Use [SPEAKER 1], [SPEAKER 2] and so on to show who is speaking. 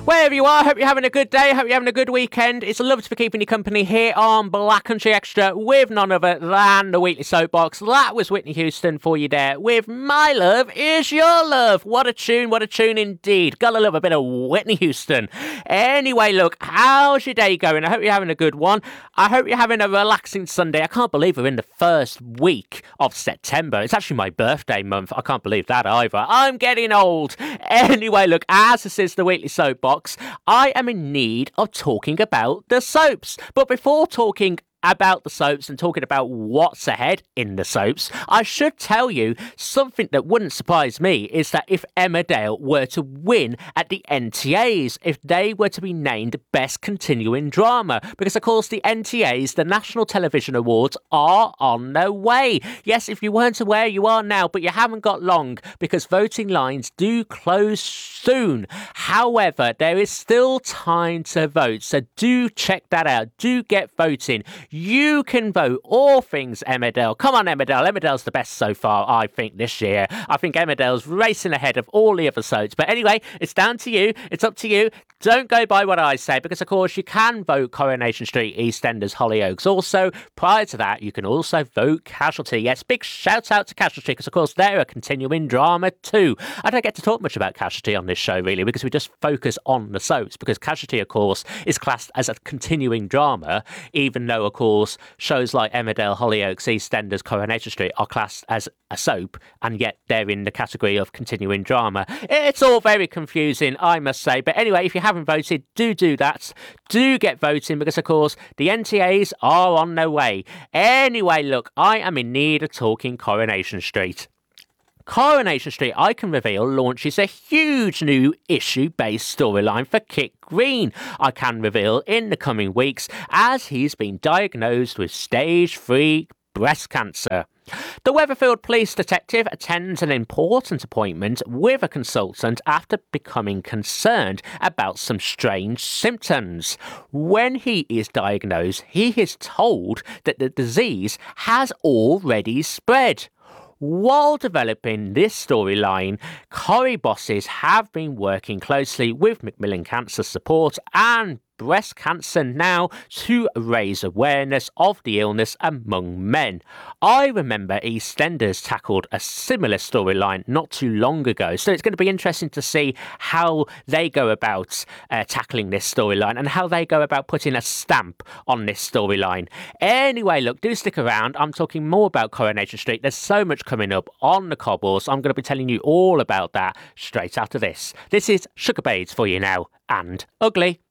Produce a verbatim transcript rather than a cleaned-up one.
[SPEAKER 1] Wherever you are, hope you're having a good day, hope you're having a good weekend. It's a love to be keeping you company here on Black Country Extra with none other than the Weekly Soapbox. That was Whitney Houston for you there with My Love Is Your Love. What a tune, what a tune indeed. Gotta love a bit of Whitney Houston. Anyway, look, how's your day going? I hope you're having a good one. I hope you're having a relaxing Sunday. I can't believe we're in the first week of September. It's actually my birthday month. I can't believe that either. I'm getting old. Anyway, look, as this is the Weekly Soapbox, I am in need of talking about the soaps. But before talking about the soaps and talking about what's ahead in the soaps, I should tell you something that wouldn't surprise me is that if Emmerdale were to win at the N T As, if they were to be named Best Continuing Drama, because of course the N T As, the National Television Awards, are on their way. Yes, if you weren't aware, you are now, but you haven't got long because voting lines do close soon. However, there is still time to vote, so do check that out. Do get voting. You can vote all things Emmerdale. Come on, Emmerdale. Emmerdale's the best so far, I think, this year. I think Emmerdale's racing ahead of all the other soaps. But anyway, it's down to you. It's up to you. Don't go by what I say, because, of course, you can vote Coronation Street, EastEnders, Hollyoaks. Also, prior to that, you can also vote Casualty. Yes, big shout out to Casualty, because, of course, they're a continuing drama too. I don't get to talk much about Casualty on this show, really, because we just focus on the soaps, because Casualty, of course, is classed as a continuing drama, even though, of course, shows like Emmerdale, Hollyoaks, EastEnders, Coronation Street are classed as a soap, and yet they're in the category of continuing drama. It's all very confusing, I must say. But anyway, if you haven't voted, do do that. Do get voting, because, of course, the N T As are on their way. Anyway, look, I am in need of talking Coronation Street. Coronation Street, I can reveal, launches a huge new issue-based storyline for Kit Green. I can reveal in the coming weeks, as he's been diagnosed with stage three breast cancer. The Weatherfield police detective attends an important appointment with a consultant after becoming concerned about some strange symptoms. When he is diagnosed, he is told that the disease has already spread. While developing this storyline, Corrie bosses have been working closely with Macmillan Cancer Support and Breast Cancer Now to raise awareness of the illness among men. I remember EastEnders tackled a similar storyline not too long ago, so it's going to be interesting to see how they go about uh, tackling this storyline and how they go about putting a stamp on this storyline. Anyway, look, do stick around. I'm talking more about Coronation Street. There's so much coming up on the cobbles. I'm going to be telling you all about that straight after this. This is Sugabades for you now, and Ugly.